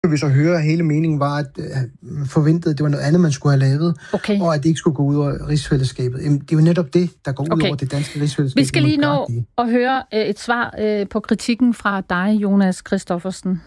vi så høre, at hele meningen var, at forventede, at det var noget andet, man skulle have lavet, og at det ikke skulle gå ud over rigsfællesskabet. Det er jo netop det, der går ud over det danske rigsfællesskab. Vi skal lige nå at høre et svar på kritikken fra dig, Jonas Christoffersen.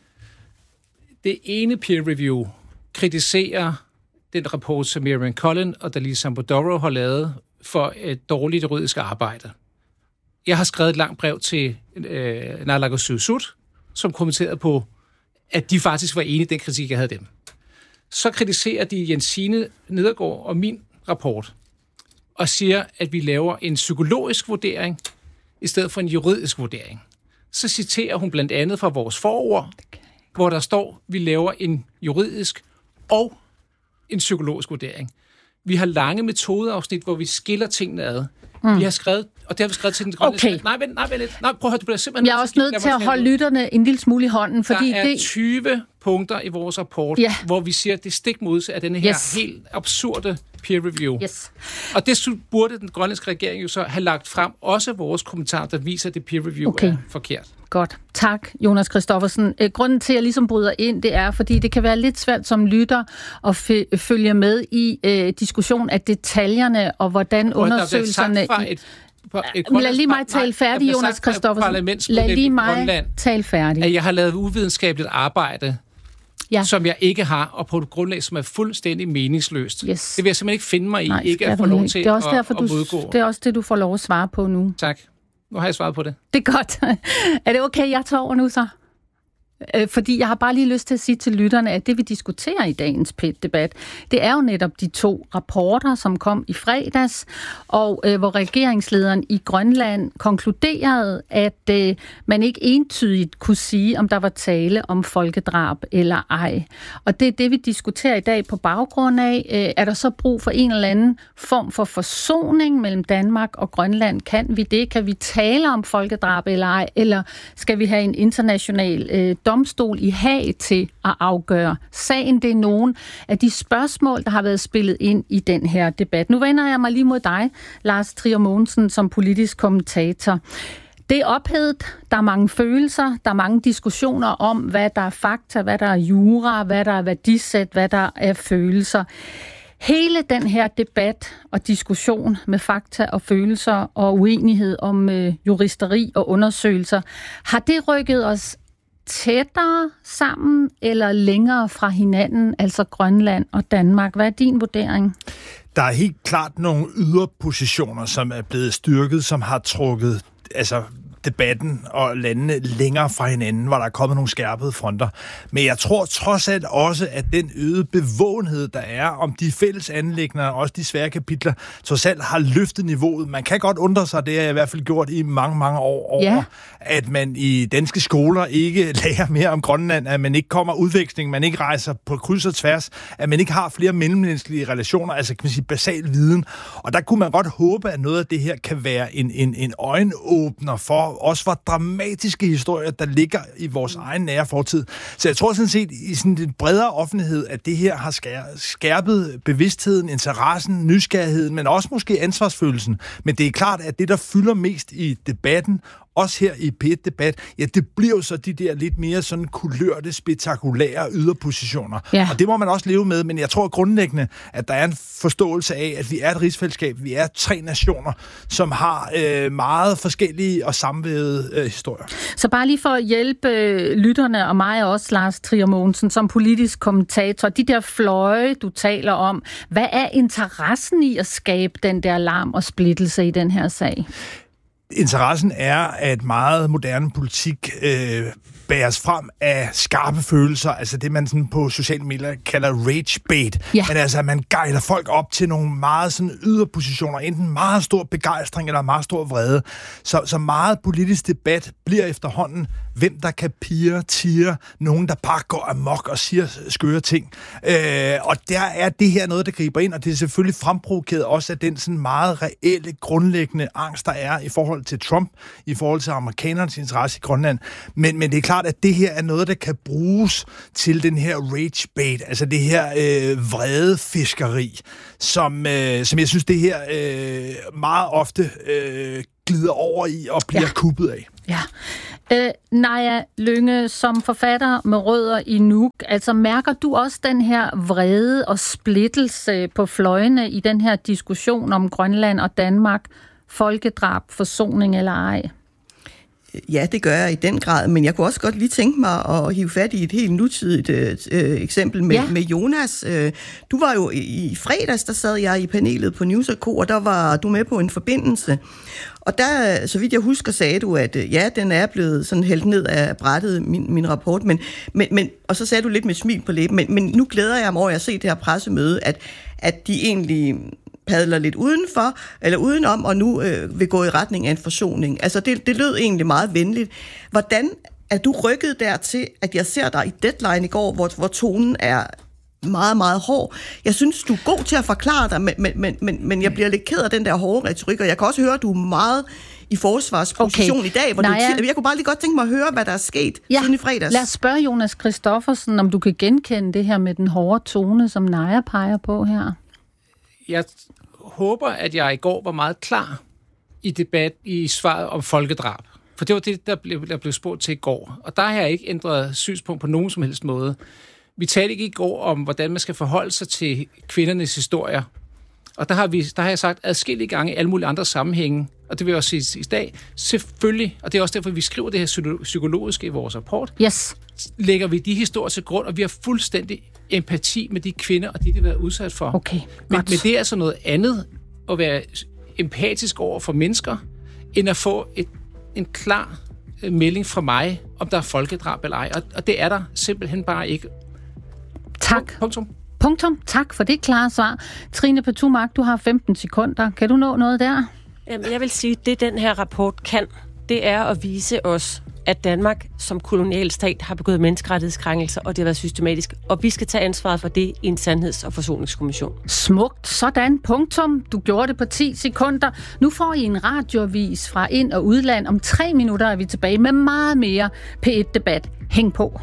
Det ene peer review kritiserer den rapport, som Miriam Collin og Dalisa Sambodoro har lavet for et dårligt juridisk arbejde. Jeg har skrevet et langt brev til Naalakkersuisut, som kommenterede på, at de faktisk var enige i den kritik, jeg havde dem. Så kritiserer de Jensine Nedergaard og min rapport, og siger, at vi laver en psykologisk vurdering, i stedet for en juridisk vurdering. Så citerer hun blandt andet fra vores forord, hvor der står, at vi laver en juridisk og en psykologisk vurdering. Vi har lange metodeafsnit, hvor vi skiller tingene ad. Vi har skrevet, og det har vi skrevet til den grønne. Nej, prøv at høre, du bliver simpelthen... Jeg er også nødt til at holde lytterne en lille smule i hånden, fordi der er 20 punkter i vores rapport, hvor vi siger, at det stik modsatte af denne her helt absurde peer review. Og det burde den grønlandske regering jo så have lagt frem, også vores kommentarer, der viser, at det peer review er forkert. Godt. Tak, Jonas Christoffersen. Grunden til, at jeg ligesom bryder ind, det er, fordi det kan være lidt svært som lytter at følge med i diskussion af detaljerne, og hvordan undersøgelserne... Lad lige mig tale færdig, Jonas Christoffersen. Lad lige mig tale færdig. At jeg har lavet uvidenskabeligt arbejde, som jeg ikke har, og på et grundlag, som er fuldstændig meningsløst. Det vil jeg simpelthen ikke finde mig i, ikke at få lov til at modgå. Det er også det, du får lov at svare på nu. Tak. Nu har jeg svaret på det. Det er godt. Er det okay, jeg tager over nu så? Fordi jeg har bare lige lyst til at sige til lytterne, at det vi diskuterer i dagens PET-debat, det er jo netop de 2 rapporter, som kom i fredags, og hvor regeringslederen i Grønland konkluderede, at man ikke entydigt kunne sige, om der var tale om folkedrab eller ej. Og det er det, vi diskuterer i dag på baggrund af. Er der så brug for en eller anden form for forsoning mellem Danmark og Grønland? Kan vi det? Kan vi tale om folkedrab eller ej? Eller skal vi have en international domstol i Haag til at afgøre sagen? Det er nogle af de spørgsmål, der har været spillet ind i den her debat. Nu vender jeg mig lige mod dig, Lars Trier Mogensen, som politisk kommentator. Det er ophedet, der er mange følelser, der er mange diskussioner om, hvad der er fakta, hvad der er jura, hvad der er værdisæt, hvad der er følelser. Hele den her debat og diskussion med fakta og følelser og uenighed om juristeri og undersøgelser, har det rykket os tættere sammen eller længere fra hinanden, altså Grønland og Danmark? Hvad er din vurdering? Der er helt klart nogle yderpositioner, som er blevet styrket, som har trukket debatten og landene længere fra hinanden, hvor der er kommet nogle skærpede fronter. Men jeg tror trods alt også, at den øgede bevågenhed, der er om de fælles anliggender, også de svære kapitler, trods alt har løftet niveauet. Man kan godt undre sig, det har jeg i hvert fald gjort i mange, mange år, over, at man i danske skoler ikke lærer mere om Grønland, at man ikke kommer udveksling, man ikke rejser på kryds og tværs, at man ikke har flere mellemmenneskelige relationer, altså kan man sige basal viden. Og der kunne man godt håbe, at noget af det her kan være en øjenåbner for også hvor dramatiske historier, der ligger i vores egen nære fortid. Så jeg tror sådan set, i sådan en bredere offentlighed, at det her har skærpet bevidstheden, interessen, nysgerrigheden, men også måske ansvarsfølelsen. Men det er klart, at det, der fylder mest i debatten, også her i PET-debat, det bliver jo så de der lidt mere sådan kulørte, spektakulære yderpositioner. Ja. Og det må man også leve med, men jeg tror grundlæggende, at der er en forståelse af, at vi er et rigsfællesskab, vi er 3 nationer, som har meget forskellige og sammenvævede historier. Så bare lige for at hjælpe lytterne og mig også, Lars Trier Mogensen, som politisk kommentator, de der fløje, du taler om, hvad er interessen i at skabe den der larm og splittelse i den her sag? Interessen er, at meget moderne politik bæres frem af skarpe følelser, altså det, man sådan på sociale medier kalder rage bait. Ja. Men altså, at man gejler folk op til nogle meget sådan yderpositioner, enten meget stor begejstring eller meget stor vrede. Så meget politisk debat bliver efterhånden, hvem der kan tiger, nogen, der bare går amok og siger skøre ting. Og der er det her noget, der griber ind, og det er selvfølgelig fremprovokeret også af den sådan meget reelle, grundlæggende angst, der er i forhold til Trump, i forhold til amerikanernes interesse i Grønland. Men det er klart, at det her er noget, der kan bruges til den her rage bait, altså det her vrede fiskeri, som jeg synes, det her meget ofte glider over i og bliver kuppet af. Ja. Naja Lynge, som forfatter med rødder i Nuuk, altså mærker du også den her vrede og splittelse på fløjene i den her diskussion om Grønland og Danmark, folkedrab, forsoning eller ej? Ja, det gør jeg i den grad, men jeg kunne også godt lige tænke mig at hive fat i et helt nutidigt eksempel med Jonas. Du var jo i fredags, der sad jeg i panelet på News & Co, og der var du med på en forbindelse. Og der, så vidt jeg husker, sagde du, at ja, den er blevet sådan hældt ned af brættet, min rapport, men og så sagde du lidt med smil på læben, men nu glæder jeg mig over at se det her pressemøde, at de egentlig padler lidt udenom, og nu vil gå i retning af en forsoning. Altså, det lød egentlig meget venligt. Hvordan er du rykket dertil, at jeg ser dig i Deadline i går, hvor tonen er meget, meget hård? Jeg synes, du er god til at forklare dig, men jeg bliver lidt ked af den der hårde retorik, og jeg kan også høre, at du er meget i forsvarsposition i dag. Jeg kunne bare lige godt tænke mig at høre, hvad der er sket siden i fredags. Lad os spørge Jonas Christoffersen, om du kan genkende det her med den hårde tone, som Naja peger på her. Jeg håber, at jeg i går var meget klar i debat i svaret om folkedrab. For det var det, der blev spurgt til i går. Og der har jeg ikke ændret synspunkt på nogen som helst måde. Vi talte ikke i går om, hvordan man skal forholde sig til kvindernes historier. Og der har jeg sagt adskillige gange i alle mulige andre sammenhænge, og det vil jeg også sige i dag, selvfølgelig, og det er også derfor, vi skriver det her psykologiske i vores rapport, lægger vi de historier til grund, og vi har fuldstændig empati med de kvinder, og de har været udsat for. Okay, men det er altså noget andet at være empatisk over for mennesker, end at få en klar melding fra mig, om der er folkedrab eller ej. Og det er der simpelthen bare ikke. Tak. Punktum. Tak for det klare svar. Trine Petumark, du har 15 sekunder. Kan du nå noget der? Jamen, jeg vil sige, at det den her rapport kan, det er at vise os, at Danmark som kolonial stat har begået menneskerettighedskrænkelser, og det har været systematisk. Og vi skal tage ansvaret for det i en sandheds- og forsoningskommission. Smukt. Sådan. Punktum. Du gjorde det på 10 sekunder. Nu får I en radioavis fra ind- og udland. Om 3 minutter er vi tilbage med meget mere P1-debat. Hæng på.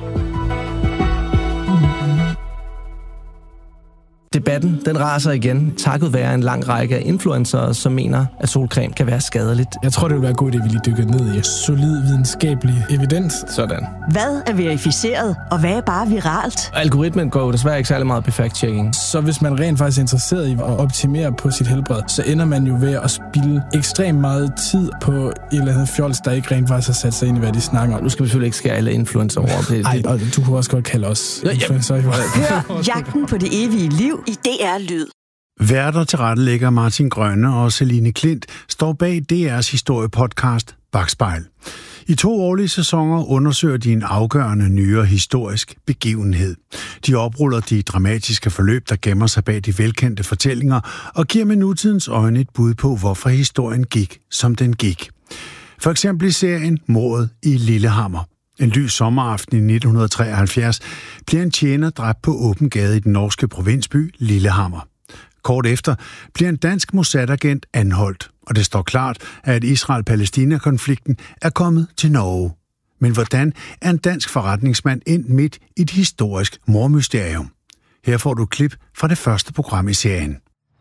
Debatten, den raser igen, takket være en lang række af influencere, som mener, at solcreme kan være skadeligt. Jeg tror, det vil være godt, at vi lige dykker ned i solid videnskabelig evidens. Sådan. Hvad er verificeret, og hvad er bare viralt? Algoritmen går desværre ikke særlig meget på fact-checking. Så hvis man rent faktisk er interesseret i at optimere på sit helbred, så ender man jo ved at spilde ekstremt meget tid på et eller andet fjols, der ikke rent faktisk har sat sig ind i, hvad de snakker om. Nu skal vi selvfølgelig ikke skære alle influencer over. Nej, og du kunne også godt kalde os influencer. Hør Jagten på det evige liv i DR Lyd. Værter tilrettelægger Martin Grønne og Celine Klint står bag DR's historiepodcast Bakspejl. I 2 årlige sæsoner undersøger de en afgørende nyere historisk begivenhed. De opruller de dramatiske forløb, der gemmer sig bag de velkendte fortællinger, og giver med nutidens øjne et bud på, hvorfor historien gik, som den gik. For eksempel i serien Mordet i Lillehammer. En lys sommeraften i 1973 bliver en tjener dræbt på åben gade i den norske provinsby Lillehammer. Kort efter bliver en dansk Mossad-agent anholdt, og det står klart, at Israel-Palæstina-konflikten er kommet til Norge. Men hvordan er en dansk forretningsmand endt midt i et historisk mordmysterium? Her får du et klip fra det første program i serien.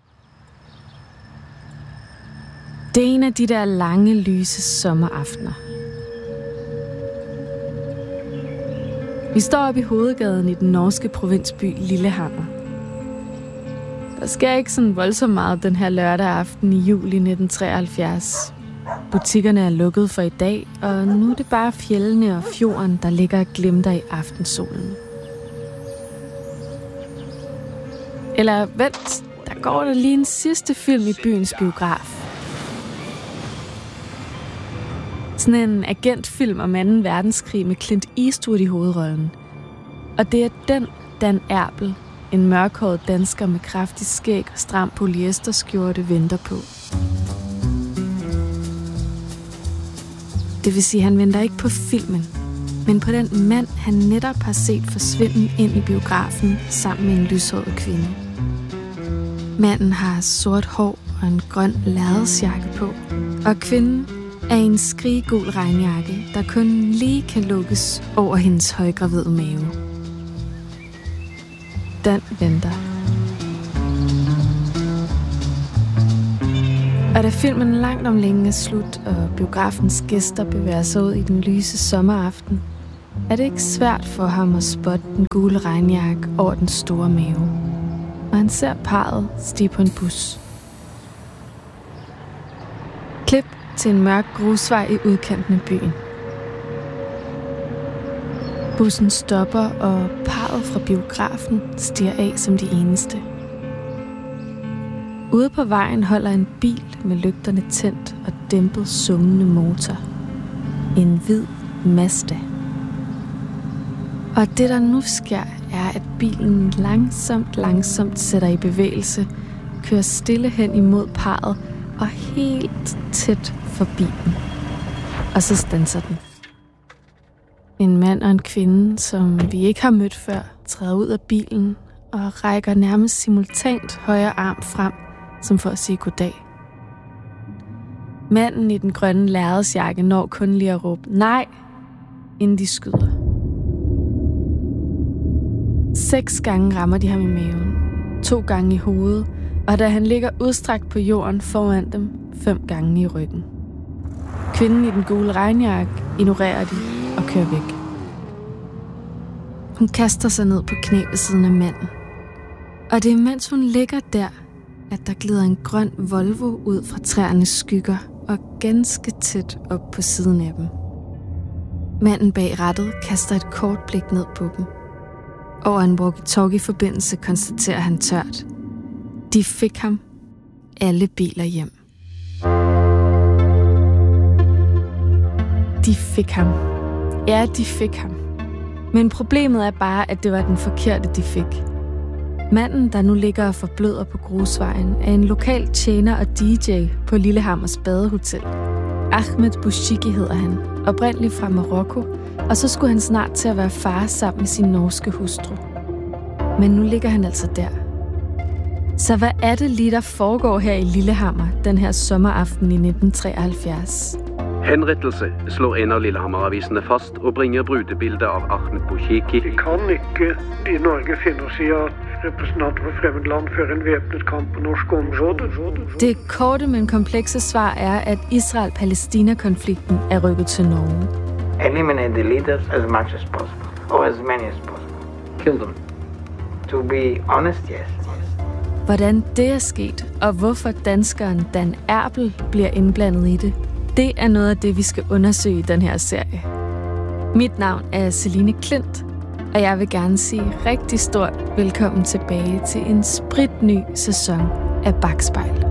Det er en af de der lange, lyse sommeraftener. Vi står oppe i hovedgaden i den norske provinsby Lillehammer. Der sker ikke sådan voldsomt meget den her lørdag aften i juli 1973. Butikkerne er lukket for i dag, og nu er det bare fjellene og fjorden, der ligger og glimter i aftensolen. Eller vent, der går der lige en sidste film i byens biograf. Sådan en agentfilm om 2. verdenskrig med Clint Eastwood i hovedrollen. Og det er den Dan Erbel, en mørkhåret dansker med kraftig skæg og stram polyesterskjorte, venter på. Det vil sige, at han venter ikke på filmen, men på den mand, han netop har set forsvinde ind i biografen sammen med en lyshåret kvinde. Manden har sort hår og en grøn lærredsjakke på, og kvinden er en skriggul regnjakke, der kun lige kan lukkes over hendes højgravide mave. Den venter. Og Og da filmen langt om længe er slut, og biografens gæster bevæger sig ud i den lyse sommeraften, er det ikke svært for ham at spotte den gule regnjakke over den store mave. Og han ser parret stige på en bus. Klip til en mørk grusvej i udkanten af byen. Bussen stopper, og parret fra biografen stiger af som de eneste. Ude på vejen holder en bil med lygterne tændt og dæmpet summende motor. En hvid Mazda. Og det, der nu sker, er, at bilen langsomt sætter i bevægelse, kører stille hen imod parret og helt tæt forbi dem. Og så standser den. En mand og en kvinde, som vi ikke har mødt før, træder ud af bilen og rækker nærmest simultant højre arm frem, som for at sige goddag. Manden i den grønne lærredsjakke når kun lige at råbe nej, inden de skyder. 6 gange rammer de ham i maven, 2 gange i hovedet, og da han ligger udstrakt på jorden foran dem, 5 gange i ryggen. Kvinden i den gule regnjakke ignorerer de og kører væk. Hun kaster sig ned på knæ ved siden af manden. Og det er mens hun ligger der, at der glider en grøn Volvo ud fra træernes skygger og ganske tæt op på siden af dem. Manden bag rattet kaster et kort blik ned på dem. Over en walkie-talkie-forbindelse konstaterer han tørt. De fik ham alle biler hjem. De fik ham. Ja, de fik ham. Men problemet er bare, at det var den forkerte, de fik. Manden, der nu ligger og forbløder på grusvejen, er en lokal tjener og DJ på Lillehammers badehotel. Ahmed Bouchiki hedder han, oprindeligt fra Marokko, og så skulle han snart til at være far sammen med sin norske hustru. Men nu ligger han altså der. Så hvad er det lige, der foregår her i Lillehammer den her sommeraften i 1973? Henrettelse slår en af Lillehammer-avisene fast og bringer brudebilder af Ahmed Bouchiki. Vi kan ikke i Norge finde os i at repræsentanter for fremmedland fører en væbnet kamp på norske områder. Det korte, men komplekse svar er, at Israel-Palæstina-konflikten er rykket til Norge. Eliminate the leaders as much as possible, or as many as possible. Kill them. To be honest, yes. Hvordan det er sket, og hvorfor danskeren Dan Erbel bliver indblandet i det, det er noget af det, vi skal undersøge i den her serie. Mit navn er Celine Klint, og jeg vil gerne sige rigtig stort velkommen tilbage til en spritny sæson af Bakspejl.